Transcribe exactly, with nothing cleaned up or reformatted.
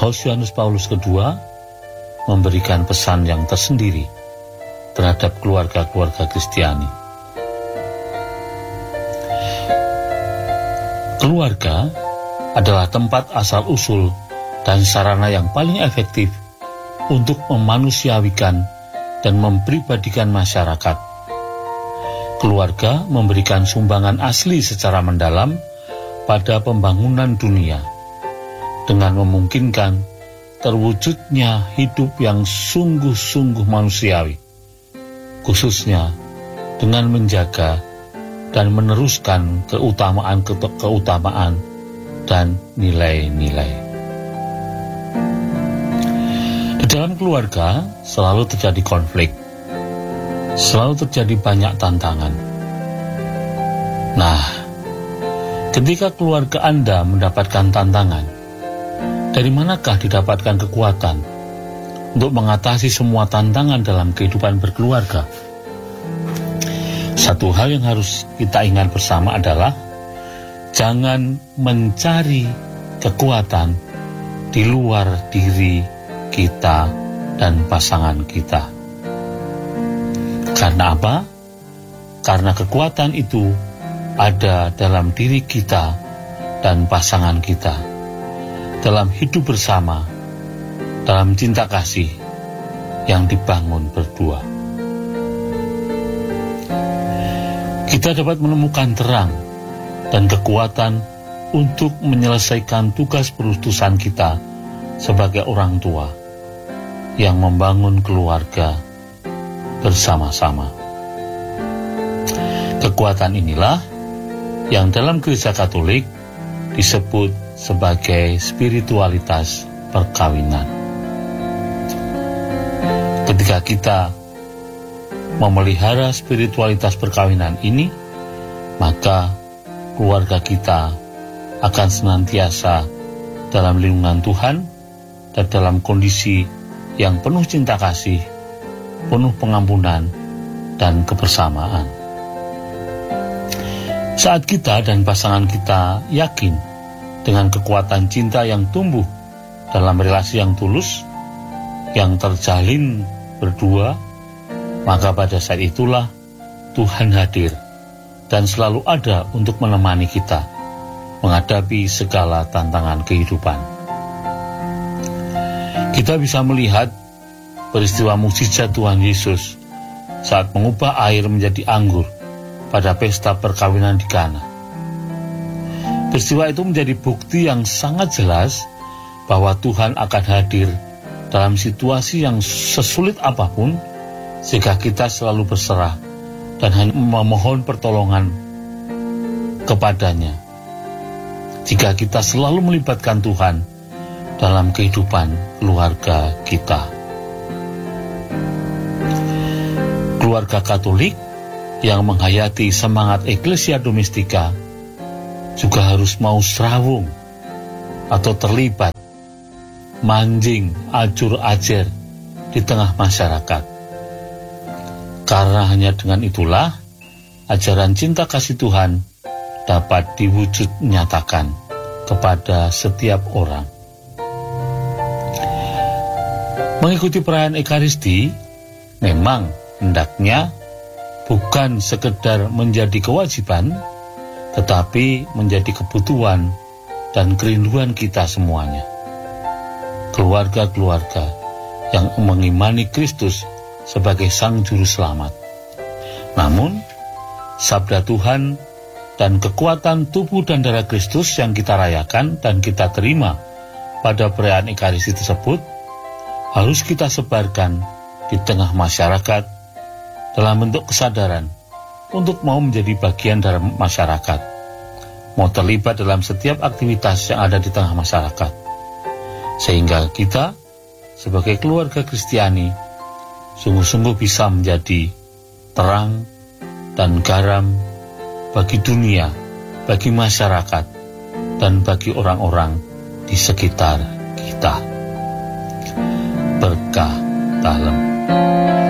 Paus Yohanes Paulus kedua memberikan pesan yang tersendiri terhadap keluarga-keluarga Kristiani. Keluarga adalah tempat asal-usul dan sarana yang paling efektif untuk memanusiawikan dan mempribadikan masyarakat. Keluarga memberikan sumbangan asli secara mendalam pada pembangunan dunia dengan memungkinkan terwujudnya hidup yang sungguh-sungguh manusiawi, khususnya dengan menjaga dan meneruskan keutamaan-keutamaan dan nilai-nilai. Di dalam keluarga selalu terjadi konflik, selalu terjadi banyak tantangan. Nah, ketika keluarga Anda mendapatkan tantangan, dari manakah didapatkan kekuatan untuk mengatasi semua tantangan dalam kehidupan berkeluarga? Satu hal yang harus kita ingat bersama adalah jangan mencari kekuatan di luar diri kita dan pasangan kita. Karena apa? Karena kekuatan itu ada dalam diri kita dan pasangan kita, dalam hidup bersama, dalam cinta kasih yang dibangun berdua. Kita dapat menemukan terang dan kekuatan untuk menyelesaikan tugas perutusan kita sebagai orang tua yang membangun keluarga bersama-sama. Kekuatan inilah yang dalam Gereja Katolik disebut sebagai spiritualitas perkawinan. Ketika kita memelihara spiritualitas perkawinan ini, maka keluarga kita akan senantiasa dalam lindungan Tuhan dan dalam kondisi yang penuh cinta kasih, penuh pengampunan dan kebersamaan. Saat kita dan pasangan kita yakin dengan kekuatan cinta yang tumbuh dalam relasi yang tulus, yang terjalin berdua, maka pada saat itulah Tuhan hadir dan selalu ada untuk menemani kita menghadapi segala tantangan kehidupan. Kita bisa melihat peristiwa mukjizat Tuhan Yesus saat mengubah air menjadi anggur pada pesta perkawinan di Kana. Peristiwa itu menjadi bukti yang sangat jelas bahwa Tuhan akan hadir dalam situasi yang sesulit apapun, jika kita selalu berserah dan hanya memohon pertolongan kepadanya. Jika kita selalu melibatkan Tuhan dalam kehidupan keluarga kita. Keluarga Katolik yang menghayati semangat Ecclesia Domestica juga harus mau serawung atau terlibat manjing ajur-ajer di tengah masyarakat. Karena hanya dengan itulah ajaran cinta kasih Tuhan dapat diwujud nyatakan kepada setiap orang. Mengikuti perayaan Ekaristi memang hendaknya bukan sekedar menjadi kewajiban, tetapi menjadi kebutuhan dan kerinduan kita semuanya. Keluarga-keluarga yang mengimani Kristus sebagai Sang Juru Selamat. Namun, sabda Tuhan dan kekuatan tubuh dan darah Kristus yang kita rayakan dan kita terima pada perayaan Ekaristi tersebut harus kita sebarkan di tengah masyarakat dalam bentuk kesadaran untuk mau menjadi bagian dari masyarakat, mau terlibat dalam setiap aktivitas yang ada di tengah masyarakat, sehingga kita sebagai keluarga Kristiani sungguh-sungguh bisa menjadi terang dan garam bagi dunia, bagi masyarakat, dan bagi orang-orang di sekitar kita. Berkah dalam.